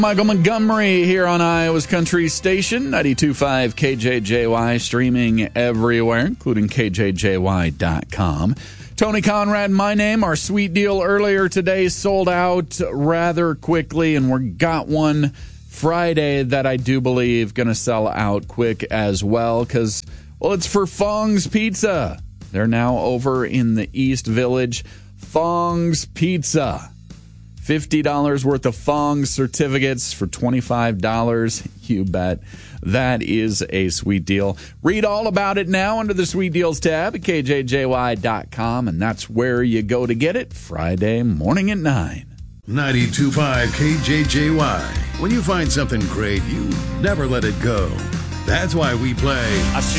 Michael Montgomery here on Iowa's Country Station, 92.5 KJJY, streaming everywhere, including KJJY.com. Tony Conrad, my name. Our sweet deal earlier today sold out rather quickly, and we got one Friday that I do believe going to sell out quick as well because, well, it's for Fong's Pizza. They're now over in the East Village. Fong's Pizza. $50 worth of Fong certificates for $25. You bet. That is a sweet deal. Read all about it now under the Sweet Deals tab at KJJY.com, and that's where you go to get it Friday morning at 9. 92.5 KJJY. When you find something great, you never let it go. That's why we play